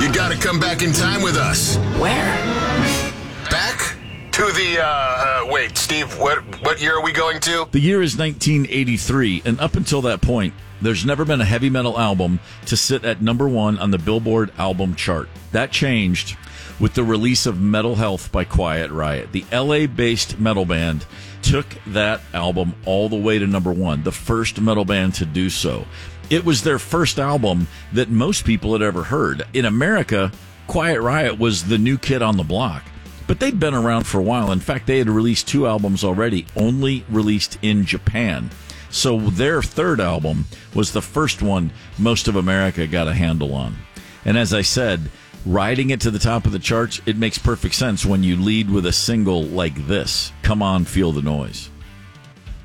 You gotta come back in time with us. Where? Back to the, wait, Steve, what year are we going to? The year is 1983, and up until that point, there's never been a heavy metal album to sit at number one on the Billboard album chart. That changed with the release of Metal Health by Quiet Riot. The LA-based metal band took that album all the way to number one, the first metal band to do so. It was their first album that most people had ever heard. In America, Quiet Riot was the new kid on the block, but they'd been around for a while. In fact, they had released 2 albums already, only released in Japan. So their third album was the first one most of America got a handle on. And as I said, riding it to the top of the charts, it makes perfect sense when you lead with a single like this, Come On, Feel the Noise.